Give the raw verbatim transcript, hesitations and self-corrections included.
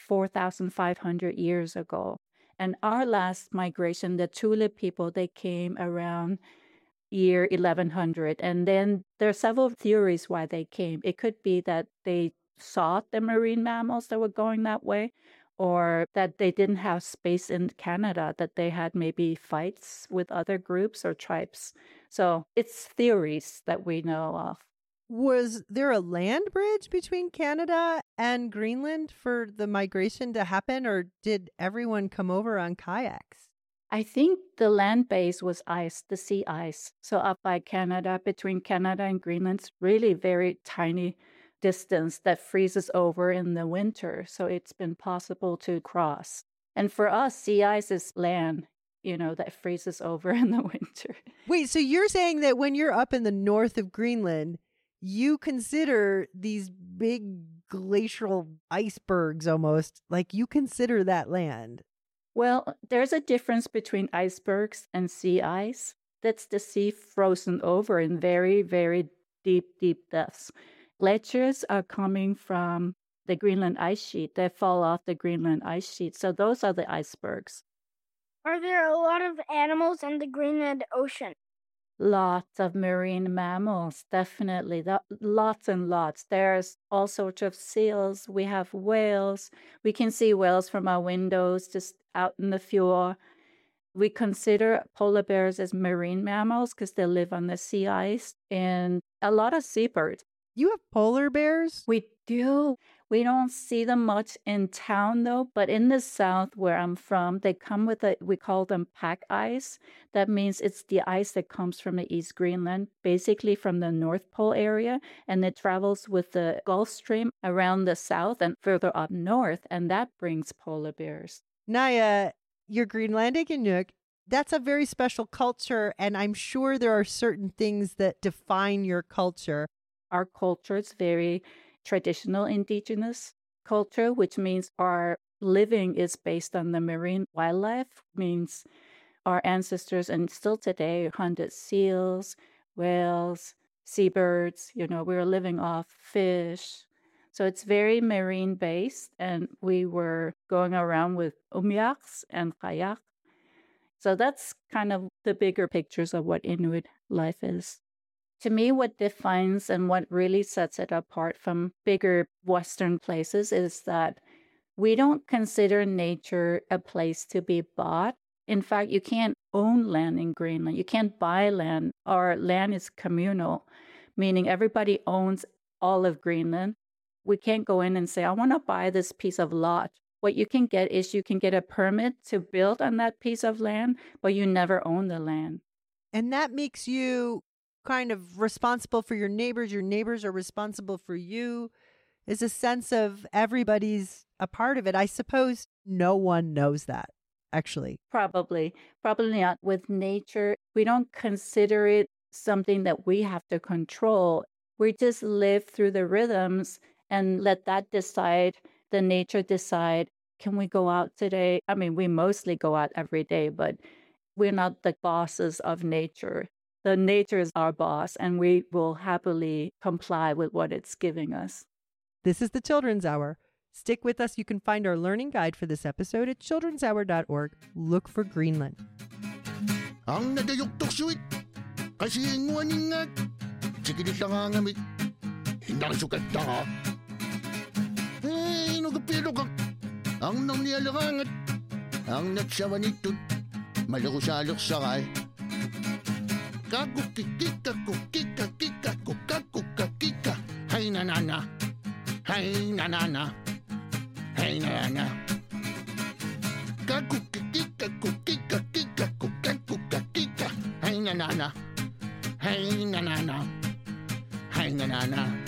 four thousand five hundred years ago. And our last migration, the Thule people, they came around year eleven hundred. And then there are several theories why they came. It could be that they saw the marine mammals that were going that way, or that they didn't have space in Canada, that they had maybe fights with other groups or tribes. So it's theories that we know of. Was there a land bridge between Canada and Greenland for the migration to happen, or did everyone come over on kayaks? I think the land base was ice, the sea ice. So up by Canada, between Canada and Greenland, it's really very tiny distance that freezes over in the winter. So it's been possible to cross. And for us, sea ice is land, you know, that freezes over in the winter. Wait, so you're saying that when you're up in the north of Greenland, you consider these big glacial icebergs almost, like you consider that land? Well, there's a difference between icebergs and sea ice. That's the sea frozen over in very, very deep, deep depths. Glaciers are coming from the Greenland ice sheet. They fall off the Greenland ice sheet. So those are the icebergs. Are there a lot of animals in the Greenland Ocean? Lots of marine mammals, definitely. Lots and lots. There's all sorts of seals. We have whales. We can see whales from our windows just out in the fjord. We consider polar bears as marine mammals because they live on the sea ice, and a lot of seabirds. You have polar bears? We do. We don't see them much in town, though. But in the south where I'm from, they come with a, we call them pack ice. That means it's the ice that comes from the East Greenland, basically from the North Pole area. And it travels with the Gulf Stream around the south and further up north. And that brings polar bears. Naja, you're Greenlandic Inuk. That's a very special culture. And I'm sure there are certain things that define your culture. Our culture is very traditional indigenous culture, which means our living is based on the marine wildlife, means our ancestors and still today hunted seals, whales, seabirds. You know, we were living off fish. So it's very marine based, and we were going around with umiaks and kayak. So that's kind of the bigger pictures of what Inuit life is. To me, what defines and what really sets it apart from bigger Western places is that we don't consider nature a place to be bought. In fact, you can't own land in Greenland. You can't buy land. Our land is communal, meaning everybody owns all of Greenland. We can't go in and say, I want to buy this piece of lot. What you can get is you can get a permit to build on that piece of land, but you never own the land. And that makes you kind of responsible for your neighbors. Your neighbors are responsible for you. Is a sense of everybody's a part of it. I suppose no one knows that, actually. Probably. Probably not. With nature, we don't consider it something that we have to control. We just live through the rhythms and let that decide, the nature decide, can we go out today? I mean, we mostly go out every day, but we're not the bosses of nature. The nature is our boss, and we will happily comply with what it's giving us. This is the Children's Hour. Stick with us. You can find our learning guide for this episode at children's hour dot org. Look for Greenland. Ang nagayuktok suwit, kasi nguaningat, sikilit lang ang amit, hindang sukat na ka. Hey, nagapilo ka, ang nang nialakangat, ang nagsawanitut, malakusalok sakay. Kakukikika, kukika, kika, kukakuka, kika, hay nanana, hay nanana, hay nanana. Kakukikika, kukika, kika, kukakuka, kika, hay nanana, hay nanana, hay nanana.